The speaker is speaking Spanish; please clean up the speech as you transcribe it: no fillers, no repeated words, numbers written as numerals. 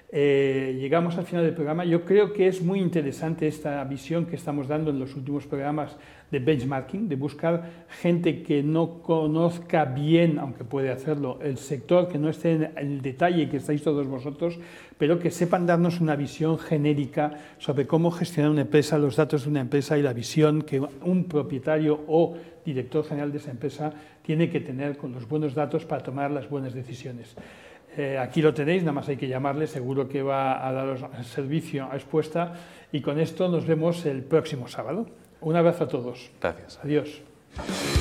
Llegamos al final del programa. Yo creo que es muy interesante esta visión que estamos dando en los últimos programas de benchmarking, de buscar gente que no conozca bien, aunque puede hacerlo, el sector, que no esté en el detalle que estáis todos vosotros, pero que sepan darnos una visión genérica sobre cómo gestionar una empresa, los datos de una empresa y la visión que un propietario o director general de esa empresa tiene que tener con los buenos datos para tomar las buenas decisiones. Aquí lo tenéis, nada más hay que llamarle, seguro que va a daros servicio a Expuesta, y con esto nos vemos el próximo sábado. Un abrazo a todos. Gracias. Adiós.